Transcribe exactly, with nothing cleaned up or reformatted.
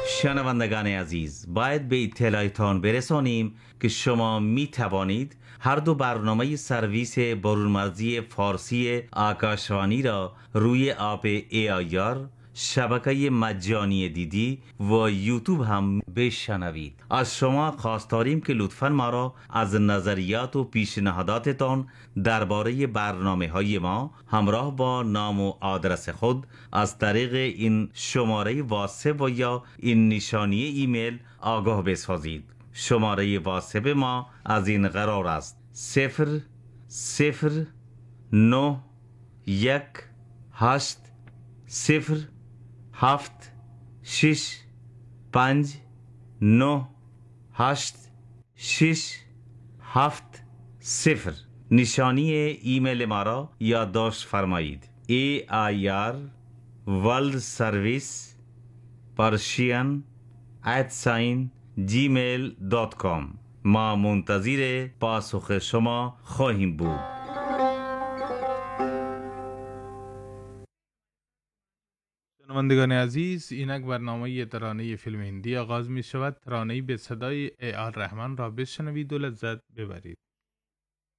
شنوندگان عزیز، باید به اطلاعتان برسانیم که شما می توانید هر دو برنامه سرویس برونمرزی فارسی آکاشوانی را روی اپ ای آی آر، شبکه مجانی دیدی و یوتیوب هم بشنوید. از شما خواست داریم که لطفاً ما را از نظریات و پیشنهاداتتان درباره برنامه های ما همراه با نام و آدرس خود از طریق این شماره واتساپ و یا این نشانی ایمیل آگاه بسازید. شماره واتساپ ما از این قرار است: صفر صفر نه یک هشت صفر هفت شش پنج نه هشت شش هفت صفر. نشانی ایمیل ما را یادداشت فرمایید: ای آی آر ورلد سرویس پرشین ات ساین جیمیل دات کام. ما منتظر پاسخ شما خواهیم بود. شنوندگان عزیز، اینک برنامه ترانه فیلم هندی آغاز می شود. ترانه‌ای به صدای ای آر رحمان را بشنوید و لذت ببرید.